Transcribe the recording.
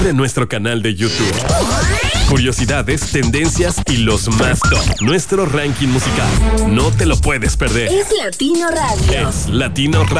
Descubre nuestro canal de YouTube. Curiosidades, tendencias y los más top. Nuestro ranking musical. No te lo puedes perder. Es Latino Radio. Es Latino Radio.